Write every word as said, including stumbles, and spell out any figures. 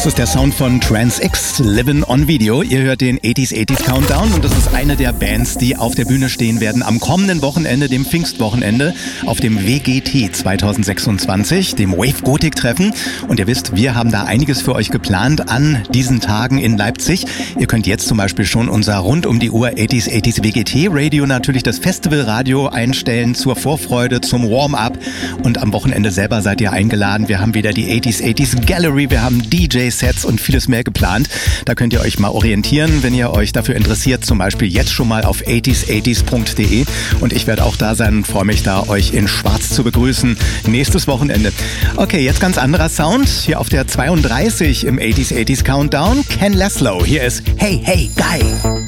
Das ist der Sound von Trans-X, Livin' on Video. Ihr hört den achtziger achtziger Countdown und das ist eine der Bands, die auf der Bühne stehen werden am kommenden Wochenende, dem Pfingstwochenende, auf dem W G T zwanzig sechsundzwanzig, dem Wave Gothic Treffen. Und ihr wisst, wir haben da einiges für euch geplant an diesen Tagen in Leipzig. Ihr könnt jetzt zum Beispiel schon unser rund um die Uhr achtziger achtziger W G T Radio, natürlich das Festivalradio einstellen zur Vorfreude, zum Warm-up. Und am Wochenende selber seid ihr eingeladen. Wir haben wieder die achtziger achtziger Gallery, wir haben D J-Sets und vieles mehr geplant. Da könnt ihr euch mal orientieren, wenn ihr euch dafür interessiert, zum Beispiel jetzt schon mal auf achtziger achtziger punkt de. Und ich werde auch da sein und freue mich da, euch in Schwarz zu begrüßen. Nächstes Wochenende. Okay, jetzt ganz anderer Sound. Hier auf der zweiunddreißig im achtziger achtziger Countdown. Ken Laszlo. Hier ist Hey, Hey, Guy.